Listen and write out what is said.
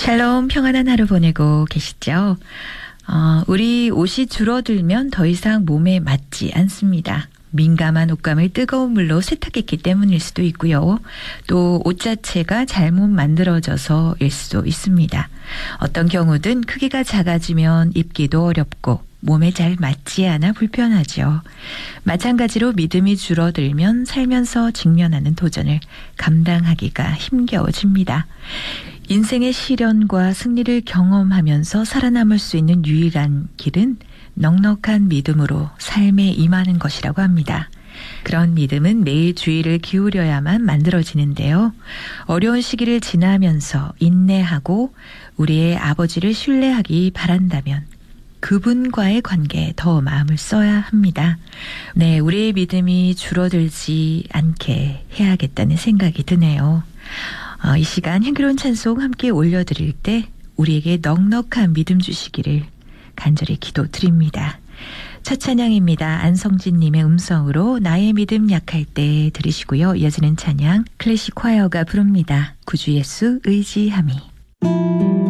샬롬, 평안한 하루 보내고 계시죠? 우리 옷이 줄어들면 더 이상 몸에 맞지 않습니다. 민감한 옷감을 뜨거운 물로 세탁했기 때문일 수도 있고요. 또 옷 자체가 잘못 만들어져서일 수도 있습니다. 어떤 경우든 크기가 작아지면 입기도 어렵고 몸에 잘 맞지 않아 불편하죠. 마찬가지로 믿음이 줄어들면 살면서 직면하는 도전을 감당하기가 힘겨워집니다. 인생의 시련과 승리를 경험하면서 살아남을 수 있는 유일한 길은 넉넉한 믿음으로 삶에 임하는 것이라고 합니다. 그런 믿음은 매일 주의를 기울여야만 만들어지는데요. 어려운 시기를 지나면서 인내하고 우리의 아버지를 신뢰하기 바란다면 그분과의 관계에 더 마음을 써야 합니다. 네, 우리의 믿음이 줄어들지 않게 해야겠다는 생각이 드네요. 이 시간 향기로운 찬송 함께 올려드릴 때 우리에게 넉넉한 믿음 주시기를 간절히 기도드립니다. 첫 찬양입니다. 안성진님의 음성으로 나의 믿음 약할 때 들으시고요. 이어지는 찬양 클래식 콰이어가 부릅니다. 구주 예수 의지함이.